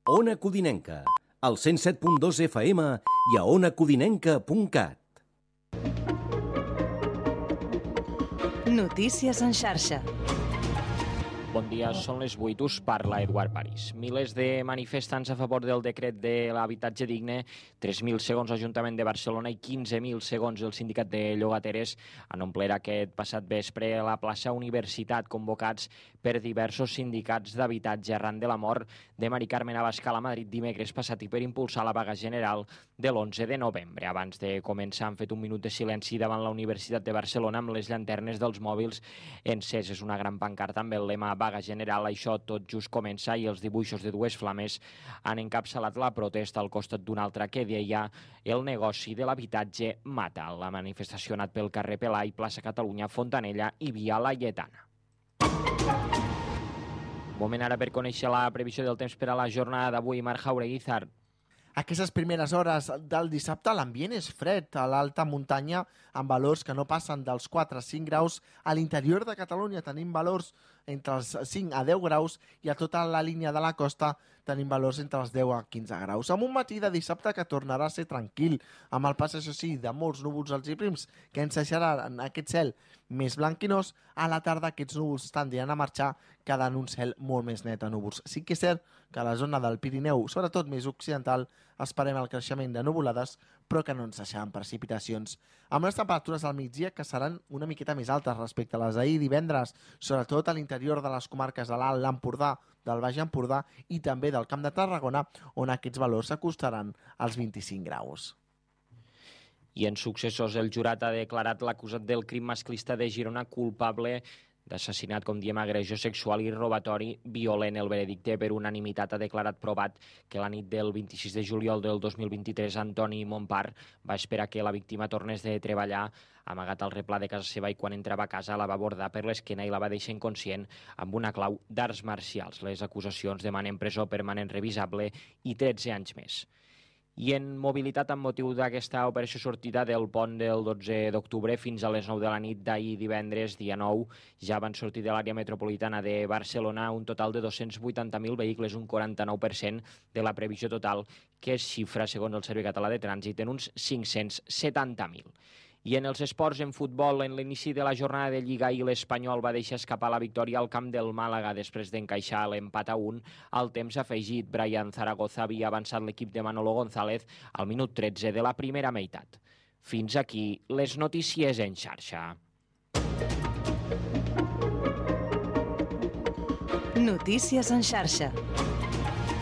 Ona Codinenca, al 107.2 FM i a onacodinenca.cat. Notícies en xarxa. Bon dia, són les 8, us parla Eduard París. Milers de manifestants a favor del decret de l'habitatge digne, 3.000 segons l'Ajuntament de Barcelona i 15.000 segons el Sindicat de Llogateres han omplert aquest passat vespre a la plaça Universitat, convocats per diversos sindicats d'habitatge arran de la mort de Mari Carmen Abascal a Madrid dimecres passat i per impulsar la vaga general de l'11 de novembre. Abans de començar han fet un minut de silenci davant la Universitat de Barcelona amb les llanternes dels mòbils enceses, una gran pancarta amb el lema vaga general. Això tot just comença i els dibuixos de dues flames han encapçalat la protesta al costat d'una altra que deia el negoci de l'habitatge mata. La manifestació ha anat pel carrer Pelai, plaça Catalunya, Fontanella i Via Laietana. Moment ara per conèixer la previsió del temps per a la jornada d'avui. Marc Jaureguizar. Aquestes primeres hores del dissabte l'ambient és fred a l'alta muntanya amb valors que no passen dels 4 a 5 graus. A l'interior de Catalunya tenim valors entre els 5 a 10 graus i a tota la línia de la costa tenim valors entre els 10 a 15 graus. Amb un matí de dissabte que tornarà a ser tranquil, amb el pas, això sí, de molts núvols alts i prims que ens deixaran aquest cel més blanquinós. A la tarda aquests núvols tendiran a marxar, quedant un cel molt més net a núvols. Sí que és cert que a la zona del Pirineu, sobretot més occidental, esperem el creixement de nuvolades, però que no ens deixaran precipitacions. Amb les temperatures al migdia que seran una miqueta més altes respecte a les d'ahir divendres, sobretot a l'interior de les comarques de l'Alt Empordà, del Baix Empordà i també del Camp de Tarragona, on aquests valors s'acostaran als 25 graus. I en successos, el jurat ha declarat l'acusat del crim masclista de Girona culpable d'assassinat, com diem, agressió sexual i robatori violent. El veredicte per unanimitat ha declarat provat que la nit del 26 de juliol del 2023 Antoni Montpar va esperar que la víctima tornés de treballar amagat al replà de casa seva i quan entrava a casa la va abordar per l'esquena i la va deixar inconscient amb una clau d'arts marcials. Les acusacions demanen presó permanent revisable i 13 anys més. I en mobilitat, amb motiu d'aquesta operació sortida del pont del 12 d'octubre fins a les 9 de la nit d'ahir divendres, dia 9, ja van sortir de l'àrea metropolitana de Barcelona un total de 280.000 vehicles, un 49% de la previsió total, que es xifra, segons el Servei Català de Trànsit, en uns 570.000. I en els esports, en futbol, en l'inici de la jornada de Lliga i l'Espanyol va deixar escapar la victòria al camp del Màlaga després d'encaixar l'empat a 1 al temps afegit. Brian Zaragoza havia avançat l'equip de Manolo González al minut 13 de la primera meitat. Fins aquí les notícies en xarxa. Notícies en xarxa.